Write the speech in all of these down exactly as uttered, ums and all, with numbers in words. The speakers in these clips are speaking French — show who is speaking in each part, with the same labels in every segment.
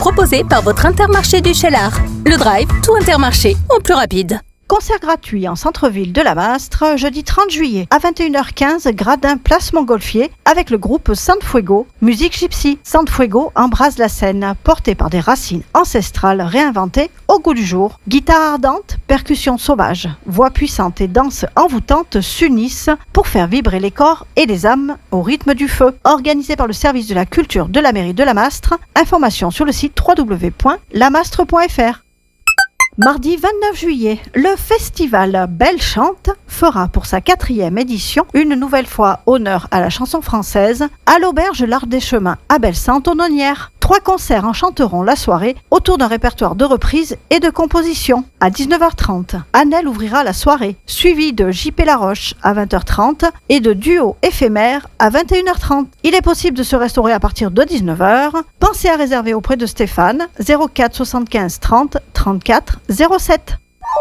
Speaker 1: proposé par votre Intermarché du Cheylard. Le Drive, tout Intermarché, au plus rapide.
Speaker 2: Concert gratuit en centre-ville de la Mastre, jeudi trente juillet à vingt et une heures quinze, gradin place Montgolfier, avec le groupe Sanfuego, musique gypsy. Sanfuego embrase la scène, portée par des racines ancestrales réinventées au goût du jour. Guitare ardente, percussions sauvages, voix puissantes et danse envoûtante s'unissent pour faire vibrer les corps et les âmes au rythme du feu. Organisé par le service de la culture de la mairie de la Mastre, information sur le site w w w point lamastre point f r. Mardi vingt-neuf juillet, le festival Belle Chante fera pour sa quatrième édition une nouvelle fois honneur à la chanson française à l'auberge L'Art des Chemins à Bellesaint-Aunonnière. Trois concerts enchanteront la soirée autour d'un répertoire de reprises et de compositions. À dix-neuf heures trente, Annelle ouvrira la soirée, suivie de J P Laroche à vingt heures trente et de Duo éphémère à vingt et une heures trente. Il est possible de se restaurer à partir de dix-neuf heures. Pensez à réserver auprès de Stéphane, zéro quatre soixante-quinze trente trente-quatre zéro sept.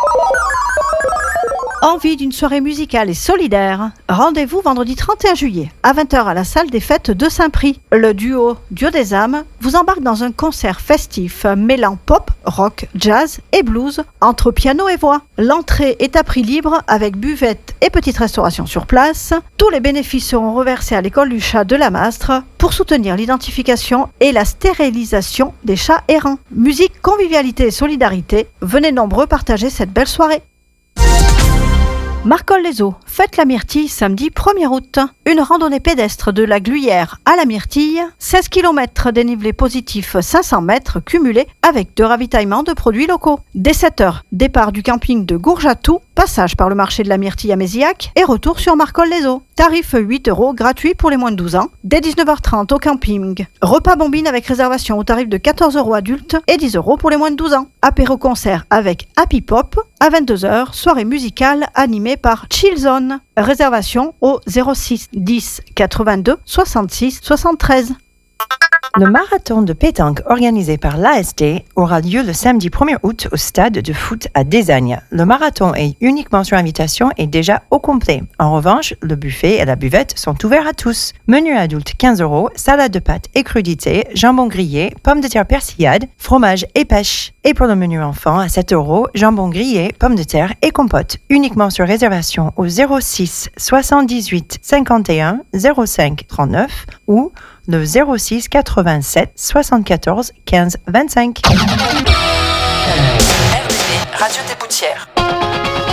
Speaker 2: Envie d'une soirée musicale et solidaire? Rendez-vous vendredi trente et un juillet à vingt heures à la salle des fêtes de Saint-Prix. Le duo Dieu des âmes vous embarque dans un concert festif mêlant pop, rock, jazz et blues entre piano et voix. L'entrée est à prix libre avec buvette et petite restauration sur place. Tous les bénéfices seront reversés à l'école du chat de la Mastre pour soutenir l'identification et la stérilisation des chats errants. Musique, convivialité et solidarité, venez nombreux partager cette belle soirée. Marcol-les-Eaux, fête la Myrtille samedi premier août. Une randonnée pédestre de la Gluyère à la Myrtille, seize kilomètres dénivelé positif cinq cents mètres cumulés avec de ravitaillement de produits locaux. Dès sept heures, départ du camping de Gourjatou, passage par le marché de la Myrtille à Mézillac et retour sur Marcol-les-Eaux. Tarif huit euros, gratuit pour les moins de douze ans. Dès dix-neuf heures trente au camping. Repas bombine avec réservation au tarif de quatorze euros adultes et dix euros pour les moins de douze ans. Apéro-concert avec Happy Pop à vingt-deux heures, soirée musicale animée par Chillzone. Réservation au zéro six dix quatre-vingt-deux soixante-six soixante-treize.
Speaker 3: Le marathon de pétanque organisé par l'A S D aura lieu le samedi premier août au stade de foot à Désagne. Le marathon est uniquement sur invitation et déjà au complet. En revanche, le buffet et la buvette sont ouverts à tous. Menu adulte quinze euros, salade de pâtes et crudités, jambon grillé, pommes de terre persillade, fromage et pêche. Et pour le menu enfant à sept euros, jambon grillé, pommes de terre et compote. Uniquement sur réservation au zéro six soixante-dix-huit cinquante et un zéro cinq trente-neuf ou le zéro six quatre-vingt-sept soixante-quatorze quinze vingt-cinq.
Speaker 4: R D B, Radio des Boutières.